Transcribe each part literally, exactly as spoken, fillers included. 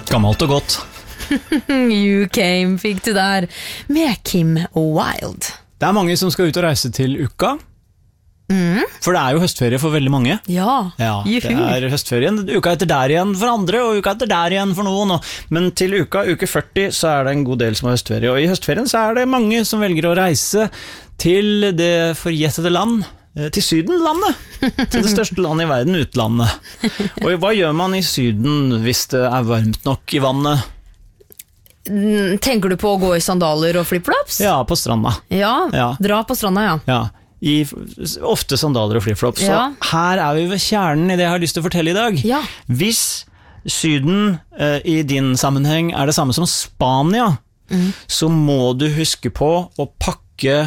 Gammelt og godt. You Came fikk du der med Kim Wilde. Det er mange som skal ut og reise til uka. Mm. For det er jo høstferie for veldig mange. Ja, ja det er høstferien. Uka etter der igjen for andre, og uka etter der igjen for noen. Men til uka, uke førti, så er det en god del som har høstferie. Og i høstferien så er det mange som velger å reise til det forjettede land, til Sydenlandet, til det største landet i verden, utlandet. Og hva gjør man i Syden hvis det er varmt nok i vannet? Tenker du på å gå i sandaler og flipflops? Ja, på stranda. Ja, ja. Dra på stranda, ja. Ja, i ofte sandaler og flipflops. Så ja. Her er vi ved kjernen i det jeg har lyst til å fortelle i dag. Ja. Hvis Syden eh, i din sammenheng er det samme som Spania, mm. så må du huske på å pakke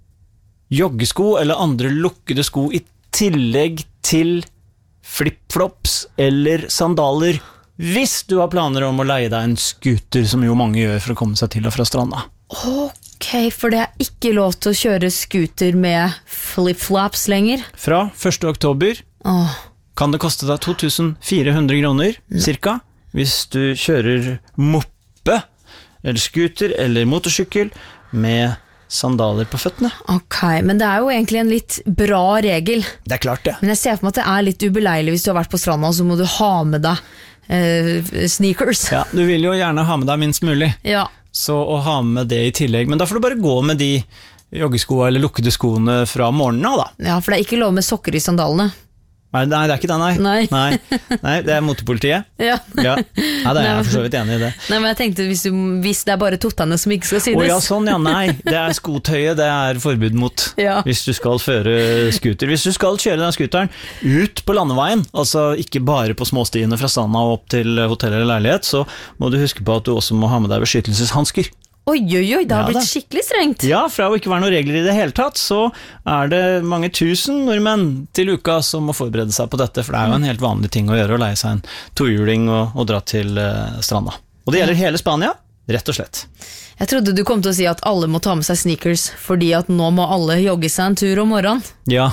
joggesko eller andre lukkede sko i tillegg til flipflops eller sandaler, hvis du har planer om å leie deg en scooter, som jo mange gjør for å komme seg til og fra stranda. Ok, for det er ikke lov til å kjøre scooter med flipflops lenger. Fra første oktober Åh. kan det koste deg to tusen fire hundre kroner, cirka, hvis du kjører moppe, eller scooter, eller motorsykkel, med sandaler på føttene. Ok, men det er jo egentlig en litt bra regel. Det er klart det. Men jeg ser for meg at det er litt ubeleilig hvis du har vært på stranda, så må du ha med deg eh, sneakers. Ja, du vil jo gjerne ha med deg minst mulig. Ja. Så å ha med det i tillegg, men da får du bare gå med de joggeskoene eller lukkede skoene fra morgenen av da. Ja, for det er ikke lov med sokker i sandalene. Nei, nei, det er ikke det, nei. Nei. Nei, nei det er motepolitiet. Ja. Ja. Ja, det er jeg for så vidt enig i det. Nei, men jeg tenkte hvis, du, hvis det er bare tottene som ikke skal synes. Å ja, sånn, ja, nei. Det er skotøyet, det er forbud mot. Ja. Hvis du skal føre scooter. Hvis du skal kjøre den scooteren ut på landeveien, altså ikke bare på småstiene fra stranda og opp til hotell eller leilighet, så må du huske på at du også må ha med deg beskyttelseshandsker. Oi, oi, oi, det har ja, blitt skikkelig strengt. Ja, fra å ikke være noen regler i det hele tatt, så er det mange tusen nordmenn til uka som må forberede seg på dette, for det er jo en helt vanlig ting å gjøre, å leie seg en tohjuling og, og dra til uh, stranda. Og det gjelder hele Spania, rett og slett. Jeg trodde du kom til å si at alle må ta med seg sneakers, fordi at nå må alle jogge seg en tur om morgenen. Ja,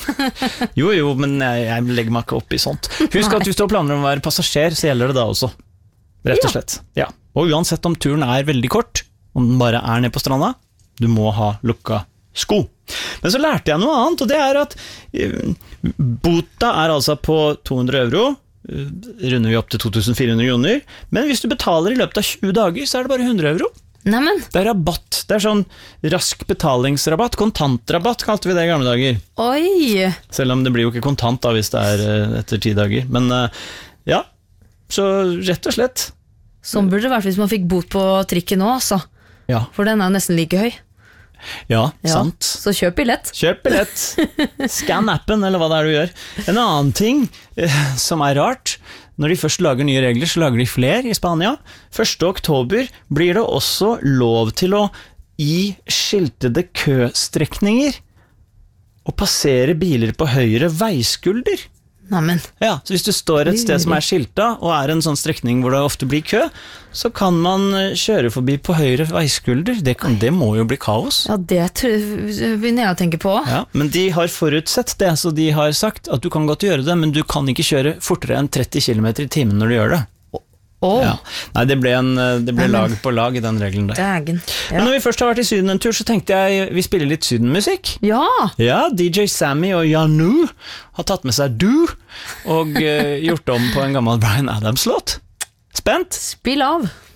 jo jo, men jeg, jeg legger meg ikke opp i sånt. Husk at hvis du har planer om å være passasjer, så gjelder det da også. Rett og slett. Ja. Og uansett om turen er veldig kort, om den bare er ned på stranda, du må ha lukka sko. Men så lærte jeg noe annet, og det er at uh, bota er altså på to hundre euro, uh, runder vi opp til to tusen fire hundre kroner, men hvis du betaler i løpet av tjue dager, så er det bare hundre euro. Neimen. Det er rabatt, det er sånn rask betalingsrabatt, kontantrabatt kalte vi det i gamle dager. Oi! Selv om det blir jo ikke kontant da, hvis det er uh, etter ti dager, men uh, ja, så rett og slett. Sånn burde det vært hvis man fikk bot på trikken nå, altså. Ja. For den er nesten like høy. Ja, ja, sant. Så kjøp billett. Kjøp billett. Scan appen, eller hva det er du gjør. En annen ting eh, som er rart, når de først lager nye regler, så lager de flere i Spania. første oktober blir det også lov til å i skiltede køstrekninger å passere biler på høyre veiskulder. Neimen. Ja, så hvis du står et sted som er skilta, og er en sånn strekning hvor det ofte blir kø, så kan man kjøre forbi på høyre veiskulder. Det, kan, det må jo bli kaos. Ja, det begynner jeg å tenke på. Ja, men de har forutsett det, så de har sagt at du kan godt gjøre det, men du kan ikke kjøre fortere enn tretti kilometer i timen når du gjør det. Oh. Ja. Nei, det ble, en, det ble lag på lag i den regelen der. Dagen. Ja. Men når vi først har vært i Syden en tur, så tenkte jeg vi spiller litt sydenmusikk. Ja. Ja, D J Sammy og Janu har tatt med seg Du og uh, gjort om på en gammel Bryan Adams-låt. Spent? Spill av.